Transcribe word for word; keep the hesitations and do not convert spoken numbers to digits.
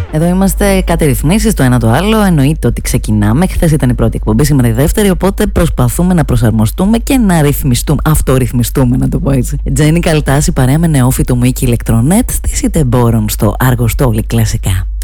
Εδώ είμαστε κάτι ρυθμίσεις, το ένα το άλλο. Εννοείται ότι ξεκινάμε. Χθες ήταν η πρώτη εκπομπή, σήμερα η δεύτερη. Οπότε προσπαθούμε να προσαρμοστούμε και να ρυθμιστούμε. Αυτορυθμιστούμε, να το πω έτσι. Τζένι Καλτάση, παρέα με νεόφυτο μου Μίκη Ηλεκτρονέτ, στη Σιτεμπόρων στο Αργοστόλι κλασικά.